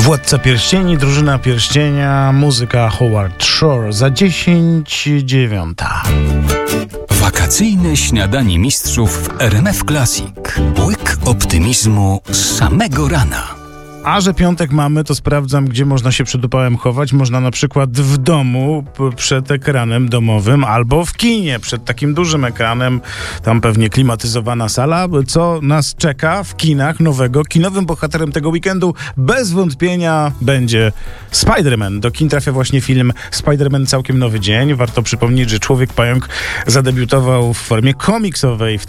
Władca Pierścieni, Drużyna Pierścienia, muzyka Howard Shore za 10:09. Wakacyjne śniadanie mistrzów w RMF Classic. Łyk optymizmu z samego rana. A że piątek mamy, to sprawdzam, gdzie można się przed upałem chować. Można na przykład w domu, przed ekranem domowym, albo w kinie, przed takim dużym ekranem. Tam pewnie klimatyzowana sala. Co nas czeka w kinach nowego? Kinowym bohaterem tego weekendu bez wątpienia będzie Spider-Man. Do kin trafia właśnie film Spider-Man Całkiem Nowy Dzień. Warto przypomnieć, że Człowiek-Pająk zadebiutował w formie komiksowej w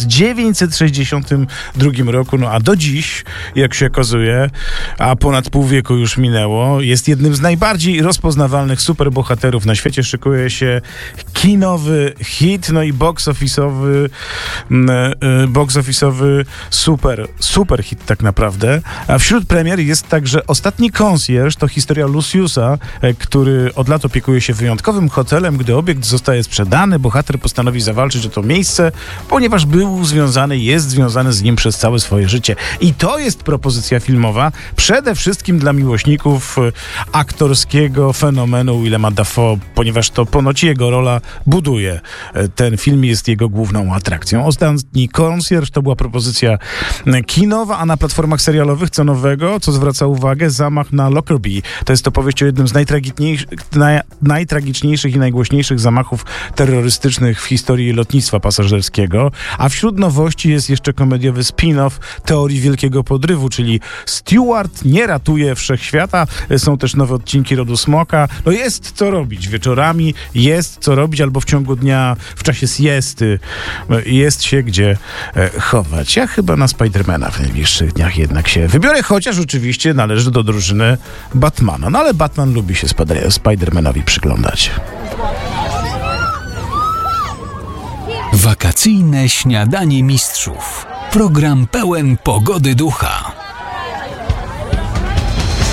1962 roku. No a do dziś, jak się okazuje, a ponad pół wieku już minęło, jest jednym z najbardziej rozpoznawalnych superbohaterów na świecie. Szykuje się kinowy hit, no i box office'owy super hit tak naprawdę. A wśród premier jest także Ostatni Konsjerż, to historia Luciusa, który od lat opiekuje się wyjątkowym hotelem. Gdy zostaje sprzedany, bohater postanowi zawalczyć o to miejsce, ponieważ jest związany z nim przez całe swoje życie. I to jest propozycja filmowa przede wszystkim dla miłośników aktorskiego fenomenu Willema Dafoe, ponieważ to ponoć jego rola buduje. Ten film jest jego główną atrakcją. Ostatni Konsjerż to była propozycja kinowa, a na platformach serialowych co nowego, co zwraca uwagę, Zamach na Lockerbie. To jest opowieść o jednym z najtragiczniejszych i najgłośniejszych zamachów terrorystycznych w historii lotnictwa pasażerskiego. A wśród nowości jest jeszcze komediowy spin-off Teorii Wielkiego Podrywu, czyli Stewart nie ratuje wszechświata. Są też nowe odcinki Rodu Smoka. No jest co robić wieczorami, jest co robić albo w ciągu dnia, w czasie siesty. Jest się gdzie chować. Ja chyba na Spidermana w najbliższych dniach jednak się wybiorę, chociaż oczywiście należy do drużyny Batmana. No ale Batman lubi się Spidermanowi przyglądać. Wakacyjne śniadanie mistrzów. Program pełen pogody ducha.